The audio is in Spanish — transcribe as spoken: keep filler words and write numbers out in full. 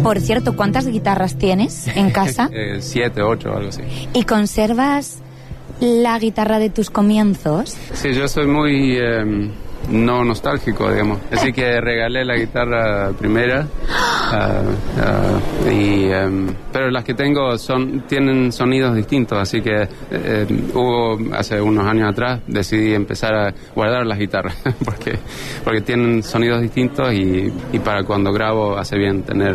Por cierto, ¿cuántas guitarras tienes en casa? eh, siete, ocho, algo así. ¿Y conservas la guitarra de tus comienzos? Sí, yo soy muy eh, no nostálgico, digamos. Así que regalé la guitarra primera. Uh, uh, y, um, pero las que tengo son tienen sonidos distintos, así que eh, hubo hace unos años atrás decidí empezar a guardar las guitarras porque porque tienen sonidos distintos y, y para cuando grabo hace bien tener